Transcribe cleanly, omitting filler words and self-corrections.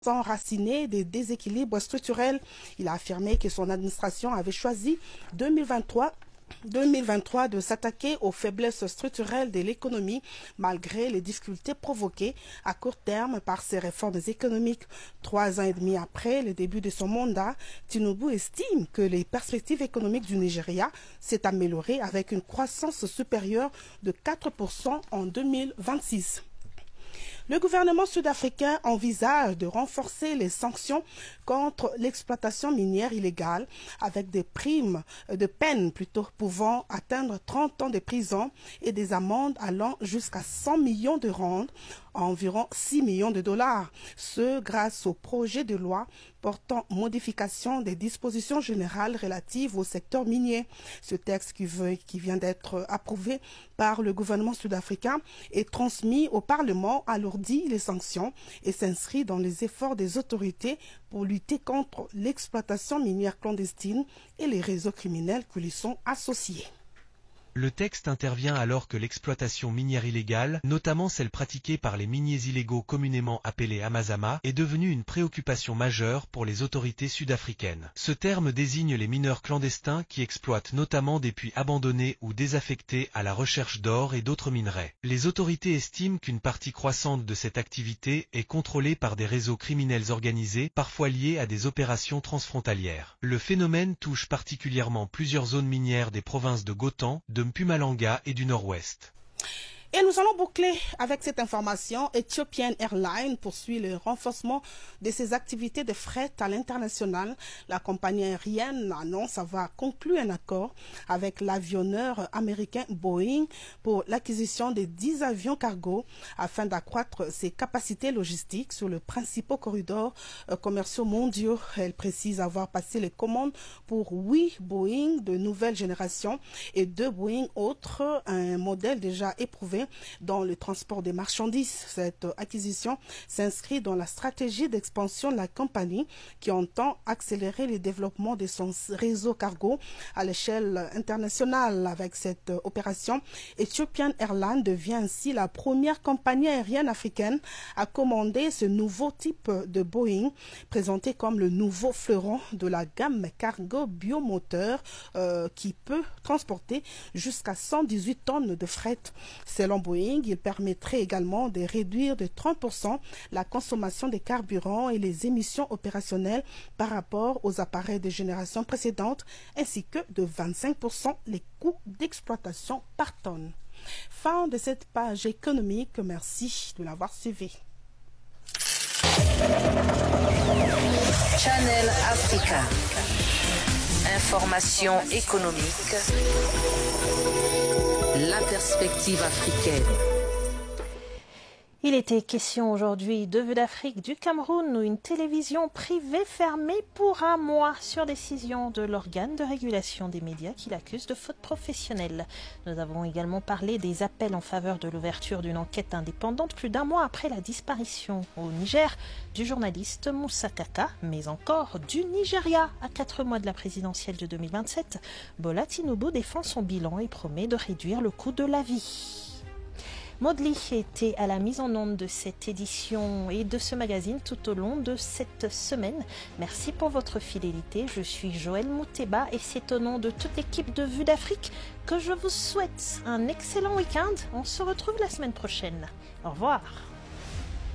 enraciné des déséquilibres structurels. Il a affirmé que son administration avait choisi 2023 de s'attaquer aux faiblesses structurelles de l'économie malgré les difficultés provoquées à court terme par ces réformes économiques. 3 ans et demi après le début de son mandat, Tinubu estime que les perspectives économiques du Nigeria s'est améliorée avec une croissance supérieure de 4% en 2026. Le gouvernement sud-africain envisage de renforcer les sanctions contre l'exploitation minière illégale avec des peines pouvant atteindre 30 ans de prison et des amendes allant jusqu'à 100 millions de rand, environ 6 millions de dollars. Ce grâce au projet de loi portant modification des dispositions générales relatives au secteur minier. Ce texte qui vient d'être approuvé par le gouvernement sud-africain est transmis au Parlement, alourdit les sanctions et s'inscrit dans les efforts des autorités pour lutter contre l'exploitation minière clandestine et les réseaux criminels qui lui sont associés. Le texte intervient alors que l'exploitation minière illégale, notamment celle pratiquée par les miniers illégaux communément appelés Amazama, est devenue une préoccupation majeure pour les autorités sud-africaines. Ce terme désigne les mineurs clandestins qui exploitent notamment des puits abandonnés ou désaffectés à la recherche d'or et d'autres minerais. Les autorités estiment qu'une partie croissante de cette activité est contrôlée par des réseaux criminels organisés, parfois liés à des opérations transfrontalières. Le phénomène touche particulièrement plusieurs zones minières des provinces de Gauteng, de Mpumalanga et du Nord-Ouest. Et nous allons boucler avec cette information. Ethiopian Airlines poursuit le renforcement de ses activités de fret à l'international. La compagnie aérienne annonce avoir conclu un accord avec l'avionneur américain Boeing pour l'acquisition de 10 avions cargo afin d'accroître ses capacités logistiques sur le principal corridor commerciaux mondiaux. Elle précise avoir passé les commandes pour 8 Boeing de nouvelle génération et 2 Boeing autres, un modèle déjà éprouvé dans le transport des marchandises. Cette acquisition s'inscrit dans la stratégie d'expansion de la compagnie qui entend accélérer le développement de son réseau cargo à l'échelle internationale. Avec cette opération, Ethiopian Airlines devient ainsi la première compagnie aérienne africaine à commander ce nouveau type de Boeing, présenté comme le nouveau fleuron de la gamme cargo biomoteur qui peut transporter jusqu'à 118 tonnes de fret. Selon Boeing, il permettrait également de réduire de 30% la consommation des carburants et les émissions opérationnelles par rapport aux appareils de génération précédente, ainsi que de 25% les coûts d'exploitation par tonne. Fin de cette page économique. Merci de l'avoir suivi. Channel Africa. Information économique. La perspective africaine. Il était question aujourd'hui de Vue d'Afrique du Cameroun où une télévision privée fermée pour un mois sur décision de l'organe de régulation des médias qui l'accuse de faute professionnelle. Nous avons également parlé des appels en faveur de l'ouverture d'une enquête indépendante plus d'un mois après la disparition au Niger du journaliste Moussa Kaka, mais encore du Nigeria. À 4 mois de la présidentielle de 2027, Bola Tinubu défend son bilan et promet de réduire le coût de la vie. Maudely était à la mise en onde de cette édition et de ce magazine tout au long de cette semaine. Merci pour votre fidélité. Je suis Joël Mouteba et c'est au nom de toute l'équipe de Vue d'Afrique que je vous souhaite un excellent week-end. On se retrouve la semaine prochaine. Au revoir.